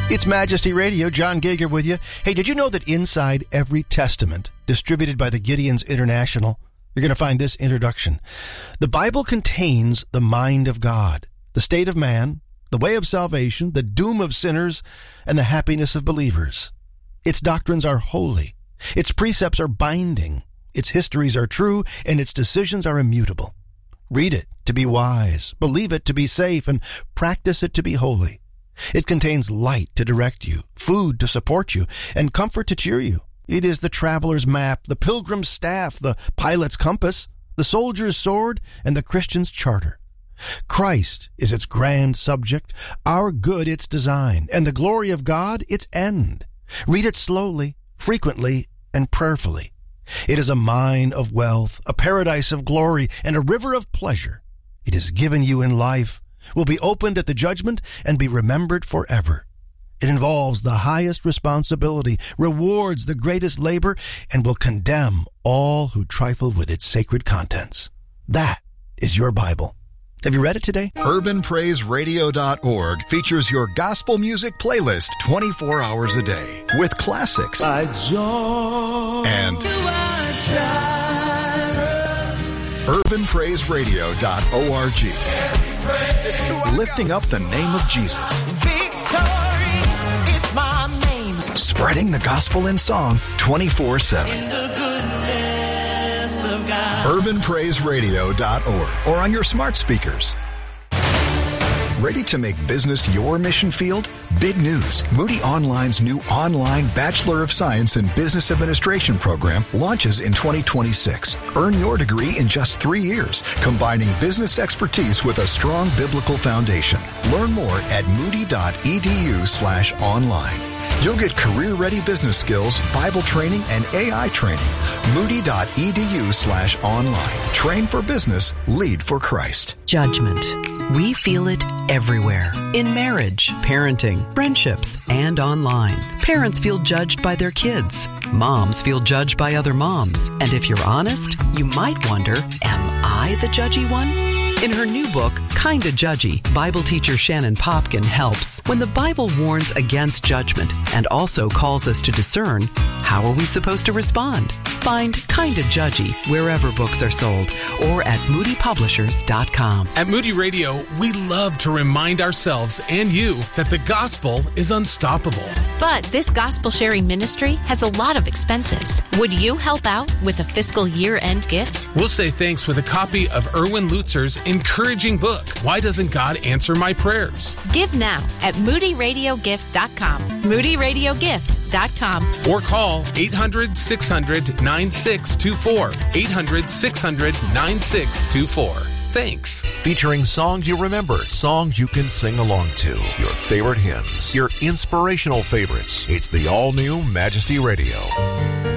It's Majesty Radio. John Gager with you. Hey, did you know that inside every testament distributed by the Gideons International, you're going to find this introduction? The Bible contains the mind of God, the state of man, the way of salvation, the doom of sinners, and the happiness of believers. Its doctrines are holy. Its precepts are binding. Its histories are true, and its decisions are immutable. Read it to be wise, believe it to be safe, and practice it to be holy. It contains light to direct you, food to support you, and comfort to cheer you. It is the traveler's map, the pilgrim's staff, the pilot's compass, the soldier's sword, and the Christian's charter. Christ is its grand subject, our good its design, and the glory of God its end. Read it slowly, frequently, and prayerfully. It is a mine of wealth, a paradise of glory, and a river of pleasure. It is given you in life, will be opened at the judgment, and be remembered forever. It involves the highest responsibility, rewards the greatest labor, and will condemn all who trifle with its sacred contents. That is your Bible. Have you read it today? UrbanPraiseRadio.org features your gospel music playlist 24 hours a day with classics and UrbanPraiseRadio.org, lifting up the name of Jesus. Victory is my name. Spreading the gospel in song 24/7. In the goodness of God. UrbanPraiseRadio.org or on your smart speakers. Ready to make business your mission field? Big news. Moody Online's new online Bachelor of Science in Business Administration program launches in 2026. Earn your degree in just 3 years, combining business expertise with a strong biblical foundation. Learn more at moody.edu/online. You'll get career-ready business skills, Bible training, and AI training. Moody.edu/online. Train for business, lead for Christ. Judgment. We feel it everywhere. In marriage, parenting, friendships, and online. Parents feel judged by their kids. Moms feel judged by other moms. And if you're honest, you might wonder, am I the judgy one? In her new book, Kinda Judgy, Bible teacher Shannon Popkin helps. When the Bible warns against judgment and also calls us to discern, how are we supposed to respond? Find Kinda Judgy wherever books are sold or at moodypublishers.com. At Moody Radio, we love to remind ourselves and you that the gospel is unstoppable. But this gospel sharing ministry has a lot of expenses. Would you help out with a fiscal year-end gift? We'll say thanks with a copy of Erwin Lutzer's encouraging book, Why Doesn't God Answer My Prayers? Give now at moodyradiogift.com. moodyradiogift.com. Or call 800-600-9624. 800-600-9624. Thanks. Featuring songs you remember, songs you can sing along to, your favorite hymns, your inspirational favorites. It's the all-new Majesty Radio.